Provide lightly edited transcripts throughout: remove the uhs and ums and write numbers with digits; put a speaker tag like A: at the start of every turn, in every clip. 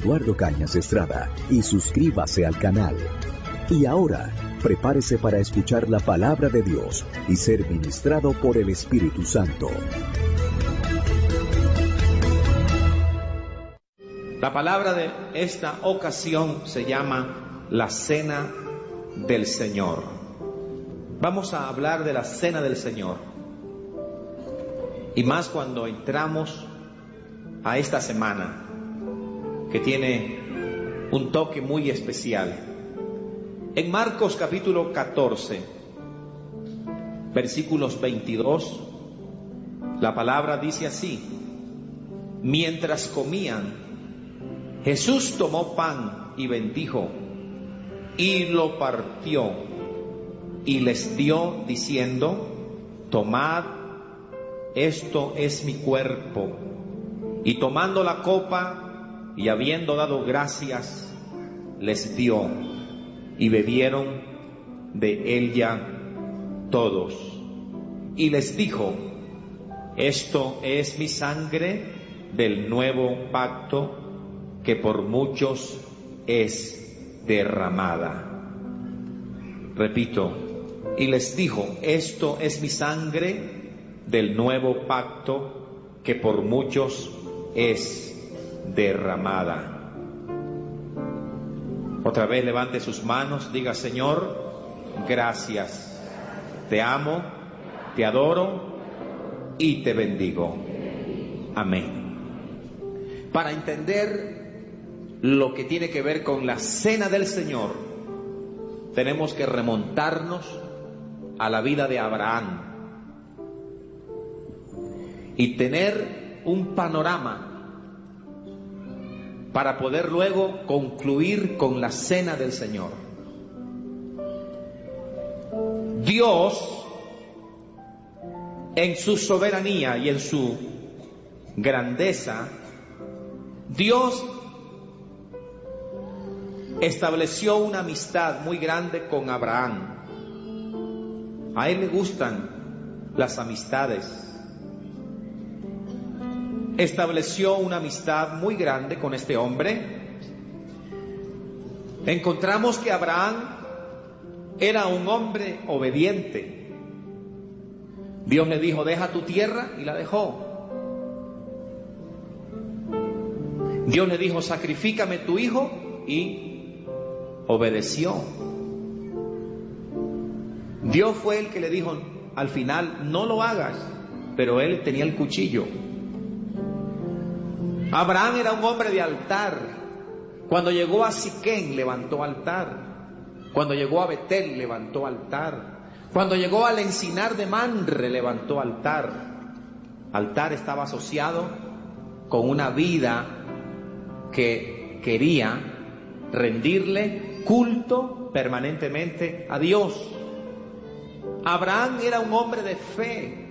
A: Eduardo Cañas Estrada y suscríbase al canal. Y ahora, prepárese para escuchar la palabra de Dios y ser ministrado por el Espíritu Santo.
B: La palabra de esta ocasión se llama la Cena del Señor. Vamos a hablar de la Cena del Señor. Y más cuando entramos a esta semana, que tiene un toque muy especial. En Marcos capítulo 14, versículos 22, la palabra dice así: mientras comían, Jesús tomó pan y bendijo, y lo partió, y les dio diciendo: tomad, esto es mi cuerpo. Y tomando la copa, y habiendo dado gracias, les dio, y bebieron de ella todos. Y les dijo: esto es mi sangre del nuevo pacto, que por muchos es derramada. Repito, y les dijo: esto es mi sangre del nuevo pacto, que por muchos es derramada. Otra vez levante sus manos, diga: Señor, gracias, te amo, te adoro y te bendigo. Amén. Para entender lo que tiene que ver con la cena del Señor, tenemos que remontarnos a la vida de Abraham y tener un panorama para poder luego concluir con la cena del Señor. Dios, en su soberanía y en su grandeza, Dios estableció una amistad muy grande con Abraham. A él le gustan las amistades. Estableció una amistad muy grande con este hombre. Encontramos que Abraham era un hombre obediente. Dios le dijo: deja tu tierra, y la dejó. Dios le dijo: sacrifícame tu hijo, y obedeció. Dios fue el que le dijo al final: no lo hagas, pero él tenía el cuchillo. Abraham era un hombre de altar. Cuando llegó a Siquén, levantó altar. Cuando llegó a Betel, levantó altar. Cuando llegó al encinar de Manre, levantó altar. Altar estaba asociado con una vida que quería rendirle culto permanentemente a Dios. Abraham era un hombre de fe,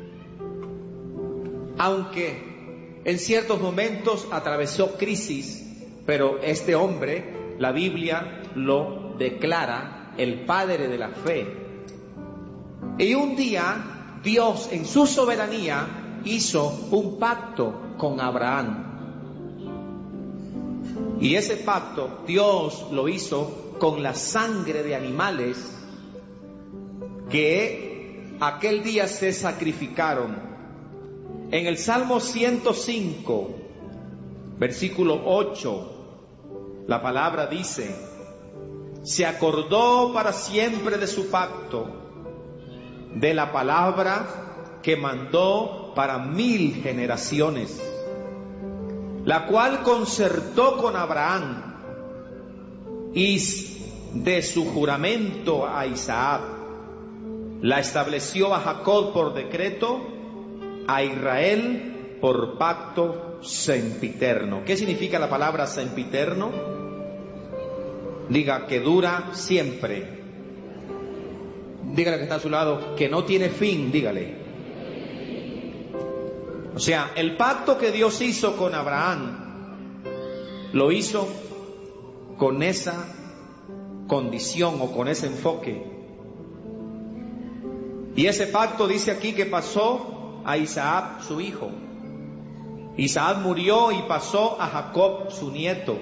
B: aunque en ciertos momentos atravesó crisis, pero este hombre, la Biblia lo declara el padre de la fe. Y un día Dios, en su soberanía, hizo un pacto con Abraham. Y ese pacto Dios lo hizo con la sangre de animales que aquel día se sacrificaron. En el Salmo 105, versículo 8, la palabra dice: se acordó para siempre de su pacto, de la palabra que mandó para 1000 generaciones, la cual concertó con Abraham, y de su juramento a Isaac, la estableció a Jacob por decreto, a Israel por pacto sempiterno. ¿Qué significa la palabra sempiterno? Diga: que dura siempre. Dígale que está a su lado: que no tiene fin, dígale. O sea, el pacto que Dios hizo con Abraham, lo hizo con esa condición o con ese enfoque. Y ese pacto dice aquí que pasó a Isaac su hijo. Isaac murió y pasó a Jacob su nieto.